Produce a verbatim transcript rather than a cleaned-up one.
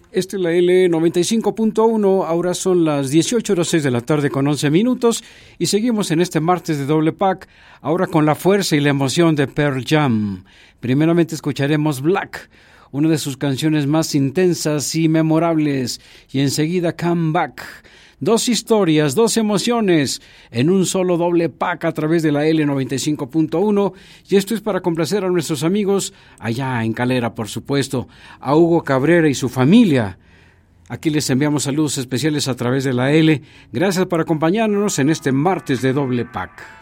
Este es la L noventa y cinco punto uno, ahora son las dieciocho horas seis de la tarde con once minutos y seguimos en este martes de doble pack, ahora con la fuerza y la emoción de Pearl Jam. Primeramente escucharemos Black, una de sus canciones más intensas y memorables, y enseguida Come Back. Dos historias, dos emociones en un solo doble pack a través de la L noventa y cinco punto uno, y esto es para complacer a nuestros amigos allá en Calera, por supuesto, a Hugo Cabrera y su familia. Aquí les enviamos saludos especiales a través de la L. Gracias por acompañarnos en este martes de doble pack.